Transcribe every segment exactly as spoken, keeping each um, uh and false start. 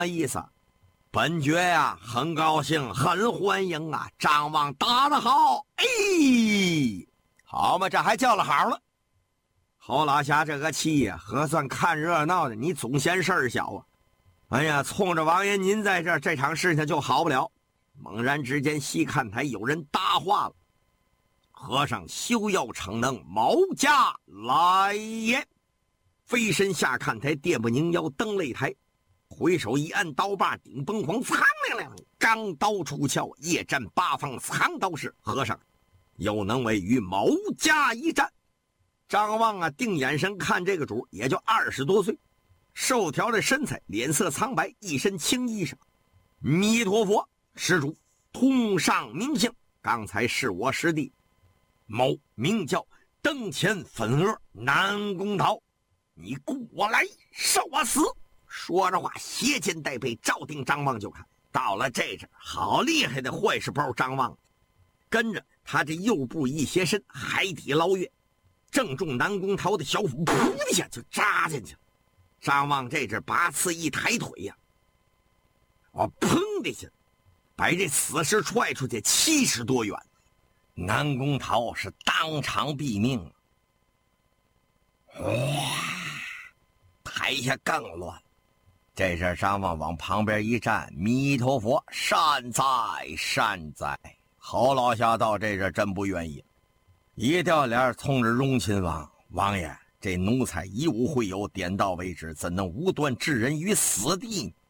意思。本爵呀、啊，很高兴，很欢迎啊！张望打得好，哎，好嘛，这还叫了好了。侯老侠这个气呀、啊，核算看热闹的，你总嫌事儿小啊！哎呀，冲着王爷您在这儿，这场事情就好不了。猛然之间，西看台有人搭话了：“和尚休要逞能，毛家来也！”飞身下看台，电不宁腰登擂台。回手一按刀把，顶崩黄，苍亮亮，钢刀出鞘，夜战八方藏刀式。和尚又能为与毛家一战？张望啊，定眼神看这个主，也就二十多岁，瘦条的身材，脸色苍白，一身青衣裳。弥陀佛，施主通上名姓，刚才是我师弟，某名叫登前粉额南宫桃，你过来受我死！说着话，斜肩带背，照定张望就看到了这阵，好厉害的坏事包张望。跟着他这右步一斜身，海底捞月，正中南宫桃的小腹，噗一下就扎进去了。张望这阵拔刺一抬腿呀、啊，我砰的一下，把这死尸踹出去七十多远。南宫桃是当场毙命。哇，台下更乱。这阵张望往旁边一站，弥陀佛，善哉善哉。侯老侠到这阵真不愿意，一掉脸冲着荣亲王：“王爷，这奴才一无会有，点到为止，怎能无端置人于死地呢？”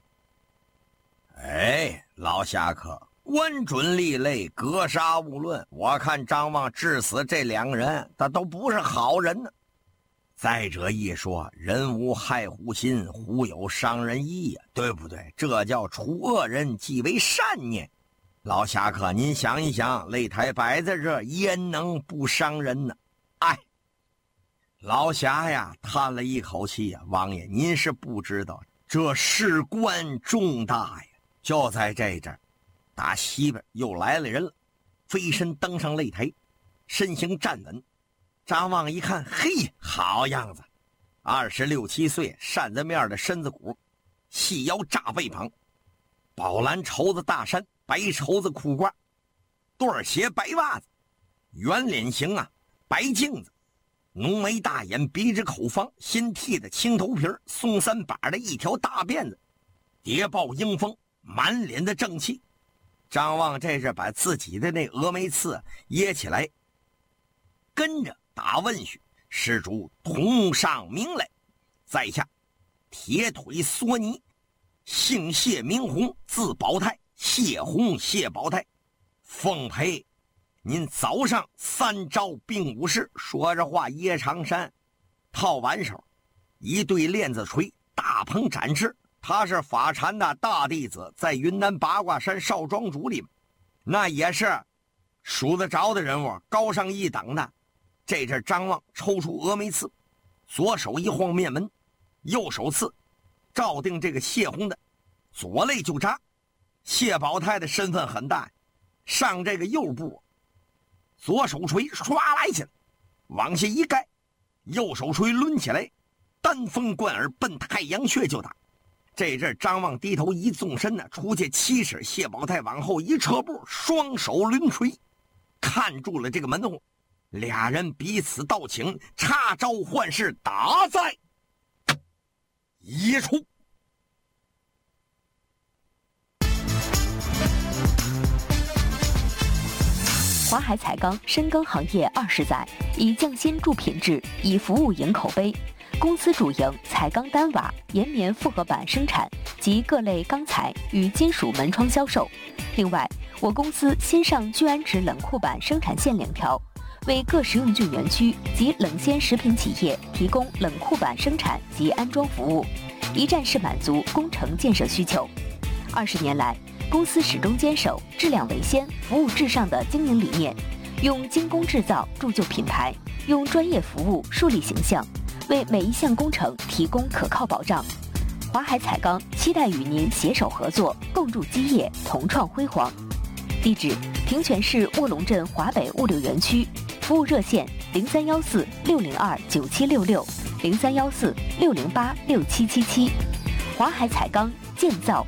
哎，老侠客，关准立类，格杀勿论。我看张望致死这两个人，他都不是好人呢。再者一说，人无害虎心，虎有伤人意呀，对不对？这叫除恶人，即为善念。老侠客，您想一想，擂台摆在这，焉能不伤人呢？哎，老侠呀，叹了一口气呀，王爷，您是不知道，这事关重大呀。就在这阵，打西边又来了人了，飞身登上擂台，身形站稳。张望一看，嘿，好样子，二十六七岁，扇子面的身子骨，细腰炸背膀，宝蓝绸子大衫，白绸子裤褂，对儿鞋白袜子，圆脸型啊，白镜子，浓眉大眼，鼻直口方，新剃的青头皮，松三把的一条大辫子，谍报英风，满脸的正气。张望这是把自己的那峨眉刺掖起来，跟着打问许：“施主同上名来。”在下铁腿索尼，姓谢名红，字宝泰，谢红谢宝泰，奉陪您早上三招并武士。说着话，掖长衫，套挽手，一对链子锤，大鹏展翅。他是法禅的大弟子，在云南八卦山少庄主里面，那也是数得着的人物，高上一等的。这阵张望抽出峨眉刺，左手一晃面门，右手刺，照定这个谢红的左肋就扎。谢宝泰的身份很大，上这个右部，左手锤唰来起来，往下一盖，右手锤抡起来，单锋贯耳奔太阳穴就打。这阵张望低头一纵身呢，出去七尺，谢宝泰往后一撤步，双手抡锤，看住了这个门户。俩人彼此道情，插招换式，打在一处。 华海彩钢深耕行业二十载，以匠心铸品质，以服务赢口碑。公司主营彩钢单瓦、岩棉复合板生产及各类钢材与金属门窗销售。另外，我公司新上聚氨酯冷库板生产线两条，为各食用菌园区及冷鲜食品企业提供冷库板生产及安装服务，一站式满足工程建设需求。二十年来，公司始终坚守质量为先、服务至上的经营理念，用精工制造铸就品牌，用专业服务树立形象，为每一项工程提供可靠保障。华海彩钢期待与您携手合作，共筑基业，同创辉煌。地址：平泉市卧龙镇华北物流园区。服务热线：零三幺四六零二九七六六，零三幺四六零八六七七七。华海彩钢建造